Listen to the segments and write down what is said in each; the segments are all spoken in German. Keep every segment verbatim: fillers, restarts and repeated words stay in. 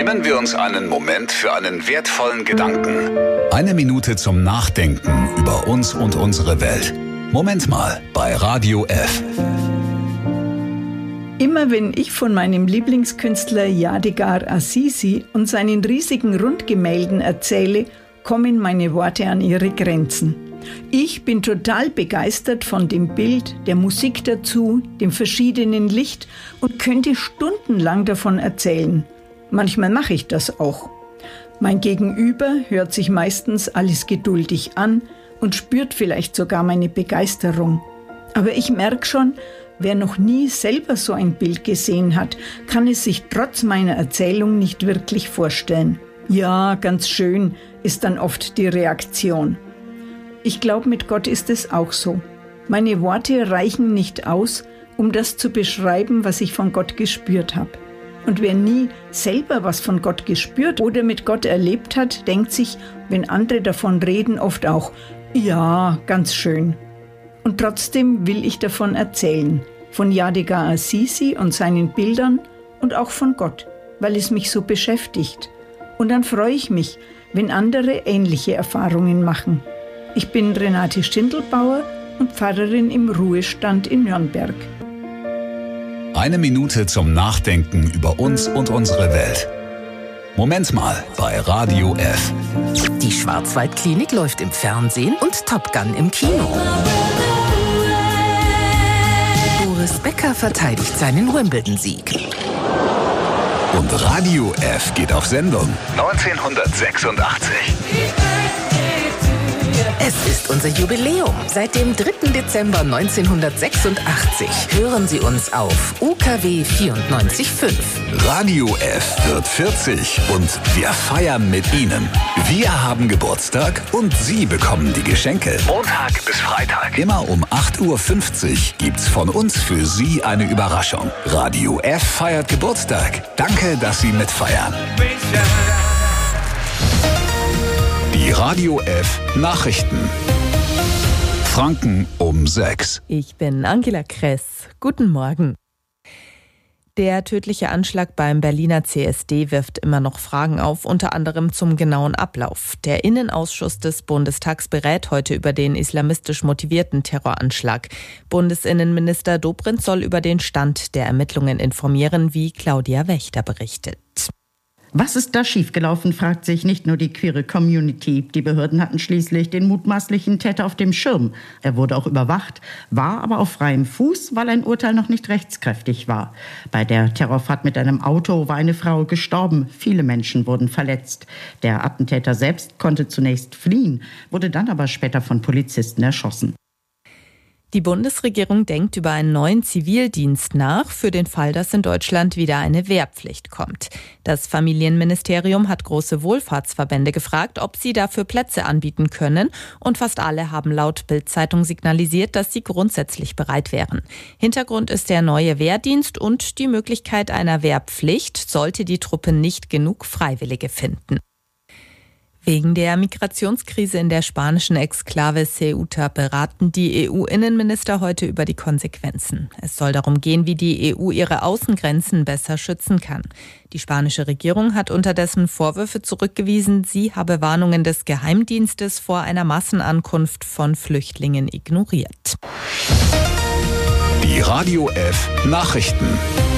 Nehmen wir uns einen Moment für einen wertvollen Gedanken. Eine Minute zum Nachdenken über uns und unsere Welt. Moment mal bei Radio F. Immer wenn ich von meinem Lieblingskünstler Yadigar Azizi und seinen riesigen Rundgemälden erzähle, kommen meine Worte an ihre Grenzen. Ich bin total begeistert von dem Bild, der Musik dazu, dem verschiedenen Licht und könnte stundenlang davon erzählen. Manchmal mache ich das auch. Mein Gegenüber hört sich meistens alles geduldig an und spürt vielleicht sogar meine Begeisterung. Aber ich merke schon, wer noch nie selber so ein Bild gesehen hat, kann es sich trotz meiner Erzählung nicht wirklich vorstellen. Ja, ganz schön, ist dann oft die Reaktion. Ich glaube, mit Gott ist es auch so. Meine Worte reichen nicht aus, um das zu beschreiben, was ich von Gott gespürt habe. Und wer nie selber was von Gott gespürt oder mit Gott erlebt hat, denkt sich, wenn andere davon reden, oft auch, ja, ganz schön. Und trotzdem will ich davon erzählen, von Yadigar Azizi und seinen Bildern und auch von Gott, weil es mich so beschäftigt. Und dann freue ich mich, wenn andere ähnliche Erfahrungen machen. Ich bin Renate Schindelbauer und Pfarrerin im Ruhestand in Nürnberg. Eine Minute zum Nachdenken über uns und unsere Welt. Moment mal bei Radio F. Die Schwarzwaldklinik läuft im Fernsehen und Top Gun im Kino. Boris Becker verteidigt seinen Wimbledon-Sieg. Und Radio F geht auf Sendung. neunzehnhundertsechsundachtzig. Es ist unser Jubiläum. Seit dem dritten Dezember neunzehnhundertsechsundachtzig hören Sie uns auf U K W vierundneunzig Komma fünf. Radio F wird vierzig und wir feiern mit Ihnen. Wir haben Geburtstag und Sie bekommen die Geschenke. Montag bis Freitag. Immer um acht Uhr fünfzig gibt's von uns für Sie eine Überraschung. Radio F feiert Geburtstag. Danke, dass Sie mitfeiern. Die Radio F Nachrichten. Franken um sechs. Ich bin Angela Kress. Guten Morgen. Der tödliche Anschlag beim Berliner C S D wirft immer noch Fragen auf, unter anderem zum genauen Ablauf. Der Innenausschuss des Bundestags berät heute über den islamistisch motivierten Terroranschlag. Bundesinnenminister Dobrindt soll über den Stand der Ermittlungen informieren, wie Claudia Wächter berichtet. Was ist da schiefgelaufen, fragt sich nicht nur die queere Community. Die Behörden hatten schließlich den mutmaßlichen Täter auf dem Schirm. Er wurde auch überwacht, war aber auf freiem Fuß, weil ein Urteil noch nicht rechtskräftig war. Bei der Terrorfahrt mit einem Auto war eine Frau gestorben. Viele Menschen wurden verletzt. Der Attentäter selbst konnte zunächst fliehen, wurde dann aber später von Polizisten erschossen. Die Bundesregierung denkt über einen neuen Zivildienst nach, für den Fall, dass in Deutschland wieder eine Wehrpflicht kommt. Das Familienministerium hat große Wohlfahrtsverbände gefragt, ob sie dafür Plätze anbieten können. Und fast alle haben laut Bild-Zeitung signalisiert, dass sie grundsätzlich bereit wären. Hintergrund ist der neue Wehrdienst und die Möglichkeit einer Wehrpflicht, sollte die Truppe nicht genug Freiwillige finden. Wegen der Migrationskrise in der spanischen Exklave Ceuta beraten die E U-Innenminister heute über die Konsequenzen. Es soll darum gehen, wie die E U ihre Außengrenzen besser schützen kann. Die spanische Regierung hat unterdessen Vorwürfe zurückgewiesen, sie habe Warnungen des Geheimdienstes vor einer Massenankunft von Flüchtlingen ignoriert. Die Radio F Nachrichten.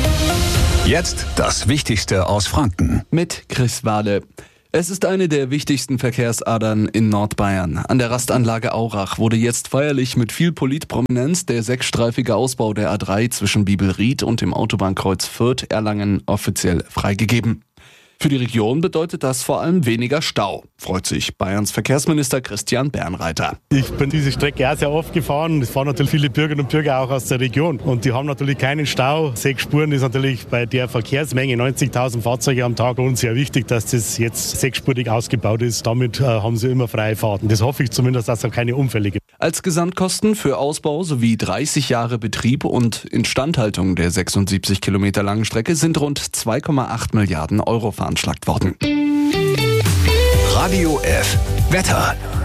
Jetzt das Wichtigste aus Franken. Mit Chris Wahle. Es ist eine der wichtigsten Verkehrsadern in Nordbayern. An der Rastanlage Aurach wurde jetzt feierlich mit viel Politprominenz der sechsstreifige Ausbau der A drei zwischen Bibelried und dem Autobahnkreuz Fürth-Erlangen offiziell freigegeben. Für die Region bedeutet das vor allem weniger Stau, freut sich Bayerns Verkehrsminister Christian Bernreiter. Ich bin diese Strecke auch sehr oft gefahren. Es fahren natürlich viele Bürgerinnen und Bürger auch aus der Region. Und die haben natürlich keinen Stau. Sechs Spuren ist natürlich bei der Verkehrsmenge, neunzigtausend Fahrzeuge am Tag, uns sehr wichtig, dass das jetzt sechsspurig ausgebaut ist. Damit äh, haben sie immer freie Fahrten. Das hoffe ich zumindest, dass es keine Unfälle gibt. Als Gesamtkosten für Ausbau sowie dreißig Jahre Betrieb und Instandhaltung der sechsundsiebzig Kilometer langen Strecke sind rund zwei Komma acht Milliarden Euro veranschlagt worden. Radio F Wetter.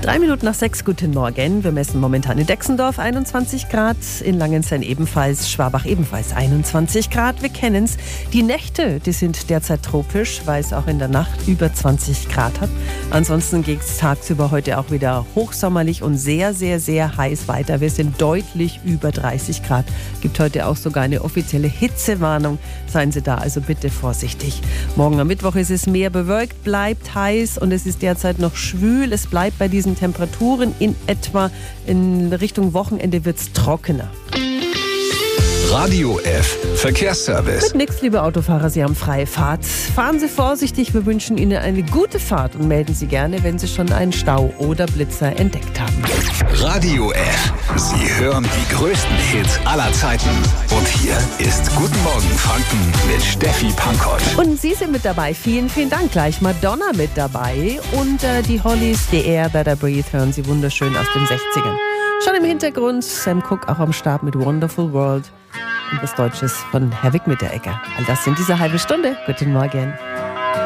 Drei Minuten nach sechs, guten Morgen. Wir messen momentan in Dexendorf einundzwanzig Grad, in Langenstein ebenfalls, Schwabach ebenfalls einundzwanzig Grad. Wir kennen es. Die Nächte, die sind derzeit tropisch, weil es auch in der Nacht über zwanzig Grad hat. Ansonsten geht es tagsüber heute auch wieder hochsommerlich und sehr, sehr, sehr heiß weiter. Wir sind deutlich über dreißig Grad. Gibt heute auch sogar eine offizielle Hitzewarnung. Seien Sie da also bitte vorsichtig. Morgen am Mittwoch ist es mehr bewölkt, bleibt heiß und es ist derzeit noch schwül. Es bleibt bei diesen Temperaturen in etwa. In Richtung Wochenende wird es trockener. Radio F Verkehrsservice. Mit nichts, liebe Autofahrer, Sie haben freie Fahrt. Fahren Sie vorsichtig, wir wünschen Ihnen eine gute Fahrt und melden Sie gerne, wenn Sie schon einen Stau oder Blitzer entdeckt haben. Radio F. Sie hören die größten Hits aller Zeiten. Und hier ist Guten Morgen Franken mit Steffi Pankott. Und Sie sind mit dabei. Vielen, vielen Dank. Gleich Madonna mit dabei. Und äh, die Hollies, The Air That I Breathe, hören Sie wunderschön aus den sechzigern. Schon im Hintergrund Sam Cooke auch am Start mit Wonderful World. Und was Deutsches von Herr Wick mit der Ecke. All das in dieser halben Stunde. Guten Morgen.